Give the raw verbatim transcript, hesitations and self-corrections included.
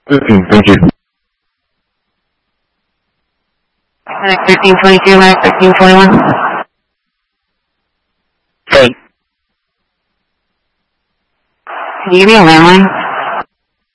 fifteen, thank you. fifteen twenty-two, fifteen twenty-one. Hey. Can you give me a landline?